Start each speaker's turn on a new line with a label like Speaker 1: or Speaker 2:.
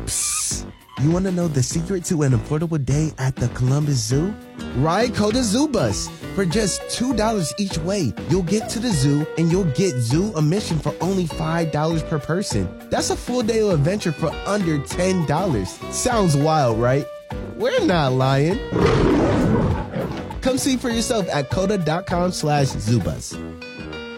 Speaker 1: You want to know the secret to an affordable day at the Columbus Zoo? Ride Coda Zoo Bus. For just $2 each way, you'll get to the zoo and you'll get zoo admission for only $5 per person. That's a full day of adventure for under $10. Sounds wild, right? We're not lying. Come see for yourself at coda.com/zoobus.